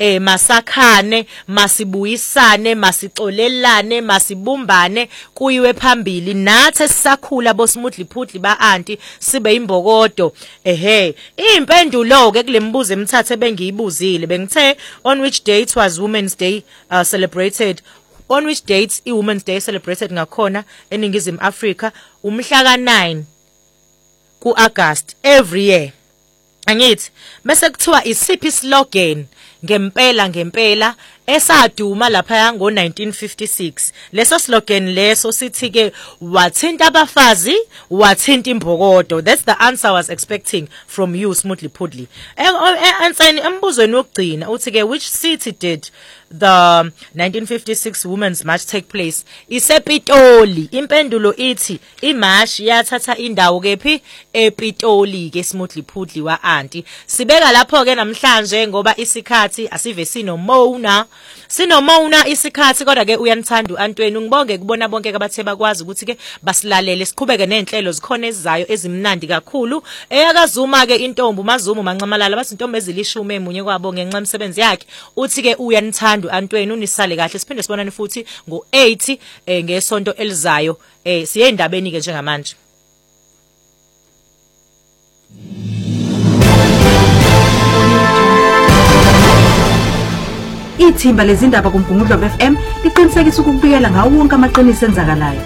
masakhane, masibuyisane, masixolelane, masibumbane kuyiwe phambili nathi sisakhula boSmoothly Phudli ba-anti sibe imbokodo. Impendulo ke kulembuzo emithathu ebengiyibuzile bengithe on which date was Women's Day celebrated. On which dates i-Women's Day celebrated ngakhona eNingizimu Afrika umhla ka-9 ku-August every year. Angithi bese kuthiwa isiphi slogan ngempela esaduma lapha ngo1956. Leso slogan leso sithi ke wathinta abafazi wathinta imbokodo. That's the answer I was expecting from you Smoothly Phudli. Answering embuzweni wokugcina uthi ke which city did the 1956 Women's March take place? IsePitoli. Impendulo ithi imarch yathatha indawo kephi ePitoli ke Smoothly Phudli wa-anti. Sibeka lapho ke namhlanje ngoba isikhathi asive sinomona isikhathi kodwa ke uyanithanda uAntweni. Ngibonge kubona bonke abathe bakwazi ukuthi ke basilalele siqhubeke nenhlelo zikhona ezizayo ezimnandi kakhulu. Eyakazuma ke intombi uMazumu Mancamalala bathi intombi ezilishumi emunye kwabo ngenxa yemisebenzi yakhe uthi ke uyanithanda uAntweni unisale kahle siphinde sibonane futhi ngo8 ngesonto elizayo. Siye endabeni ke njengamanje. Ithimba lezindaba kuMgungundlovu FM liqinisekisa ukubikela ngawo wonke amaqiniso enzakalayo.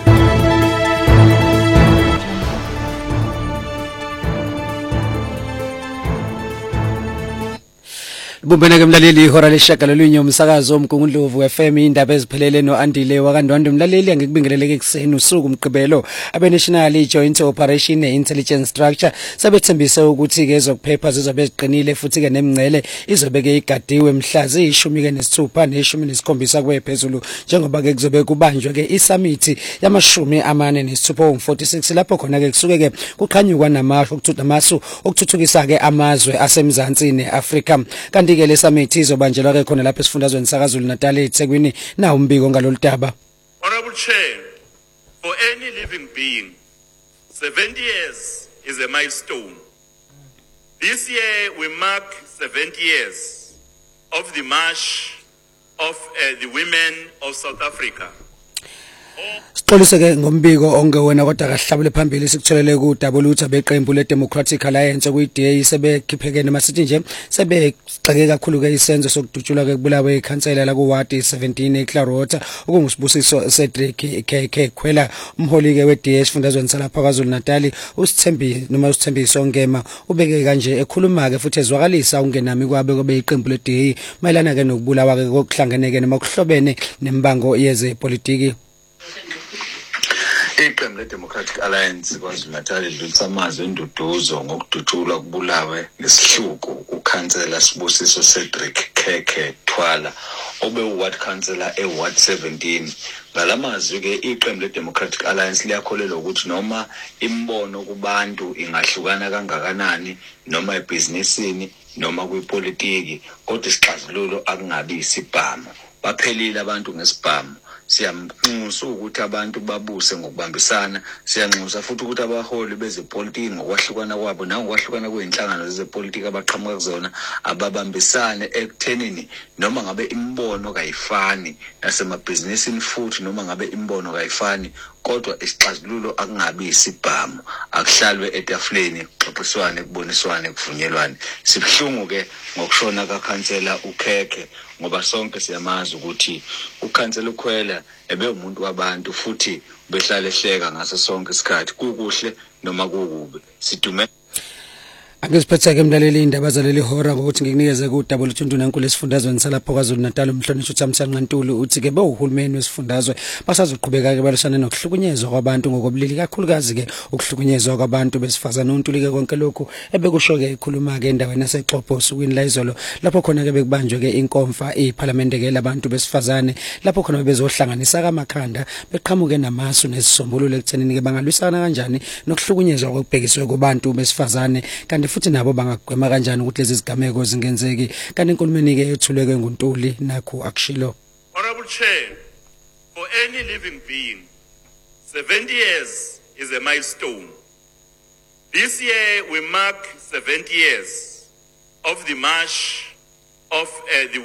Bumbene ke mlaleli ihora leshagalolunye umsakazo woMgungundlovu FM indaba eziphelele noAndile wakandwandwe mlaleli angikubingeleleke ekseni usuku umgqibelo abeNational Joint Operation Intelligence Structure sabethembise ukuthi ke ezokuphepha zizobe ziqinile futhi ke nemingcele izobeke igadiwe mhla zi-16 ne-17 kwephezulu njengoba ke kuzobe kubanjwe ke isummit yamashumi amane nesithupha 46 lapho khona ke kusuke ke kuqhanyukwa namasu okuthuthukisa ke amazwe asemzansi neAfrika. Kanti ke le summit izobanjelwa ke khona lapha esifundazweni saKwaZulu Natal eThekwini na umbiko ngalolu daba. Honorable Chair, for any living being 70 years is a milestone. This year we mark 70 years of the march of the women of South Africa. Sixolise ke ngombiko ongewena kodwa kahlabule phambili sikutholele ku WT beqembu le Democratic Alliance kuyiDA sebekhiphekene masithi nje sebegxeke kakhulu ke isenzo sokudutshulwa ke kubulawe ikhansela la ku ward 17 eClarota okungusibusiso Cedric KK Khwela umholi ke weDA esifundazweni salapha kwaZulu Natal uSithembiso Ngema ubeke kanje ekhuluma ke futhi ezwakalisa ungenami kwabe kube iqembu leDA mayelana ke nokubulawa ke kokuhlangeneke nemakuhlobene nembango yezepolitiki. Iqembu le-Democratic Alliance kwaZulu Natal lidlulisa amazwi enduduzo ngokudutshulwa kubulawe ngesihluku ukhansela Sibusiso Cedric KK Thwala obe uward councillor eWard 17. Ngalamazwi ke iqembu le-Democratic Alliance liyakholelwa ukuthi noma imbono kubantu ingahlukana kangakanani noma ebhizinisini noma kwipolitiki kodwa isixazululo akungabi isibhamu. Baphelile abantu ngesibhamu. Siyamnxusa ukuthi abantu babuse ngokubambisana, siyanxusa futhi ukuthi abaholi bezepolitiki ngokwahlukana kwabo nangokwahlukana kweinhlangano zepolitiki abaqhamuka kuzona ababambisane ekuthenini noma ngabe imbono kayifani nasemabhizinisini futhi noma ngabe imbono kayifani kodwa isixazululo akungabi isibhamu akuhlalwe etafuleni xoxiswane kuboniswane kuvunyelwane. Sibhlungu ke ngokushona kakhansela uKhekhe ngoba sonke siyamazi ukuthi ukhansela uKhwela ebe umuntu wabantu futhi behlala ehleka ngaso sonke isikhathi kukuhle noma kukubi. Sidume Angisiphethe mlaleli indaba zaleli hora ukuthi ngikunikeze ku WT uNkulunkulu esifundazweni salapha kwaZulu Natal umhlonishwa uThamsanqa Ntuli uthi ke bewuhulumeni wesifundazwe basazoqhubeka ke balishana nokuhlukunyezwa kwabantu ngokobulili kakhulukazi ke ukuhlukunyezwa kwabantu besifazana. uNtuli ke konke lokhu ebekusho ke ikhuluma ke endaweni yaseXhopho usukwini la izolo lapho khona ke bekubanjwe ke inkonfa eParliament ke labantu besifazane lapho khona bezohlanganisa kamakhanda beqhamuke namasu nezisombululo ekuthenini ke bangalwisana kanjani nokuhlukunyezwa kokubhekiswe kubantu besifazane kanti futhi nabo bangagwema kanjani ukuthi lezi zigameko zingenzeki. Kanti inkulumeni ke ethuleke nguNtuli nakho akushilo. Honorable Chair, for any living being 70 years is a milestone. This year we mark 70 years of the march of the